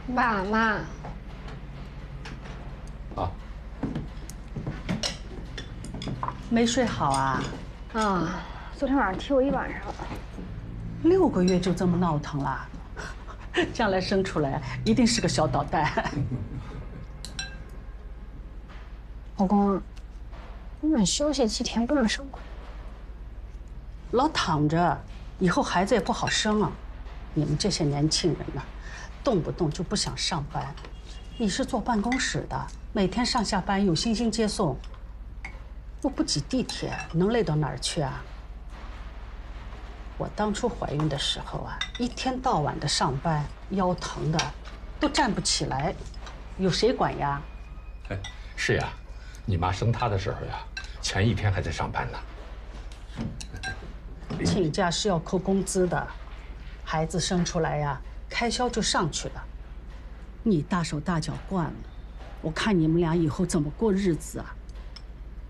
爸妈。 啊， 没睡好啊？ 啊，昨天晚上踢我一晚上。 6个月就这么闹腾了，将来生出来一定是个小捣蛋。 老公，我们休息几天不能生活。 老躺着，以后孩子也不好生啊。你们这些年轻人呐，动不动就不想上班。你是坐办公室的，每天上下班有星星接送，又不挤地铁，能累到哪儿去啊？我当初怀孕的时候啊，一天到晚的上班，腰疼的都站不起来，有谁管呀？ 哎，是呀，你妈生他的时候呀，前一天还在上班呢。 请假是要扣工资的，孩子生出来呀，开销就上去了。你大手大脚惯了，我看你们俩以后怎么过日子啊？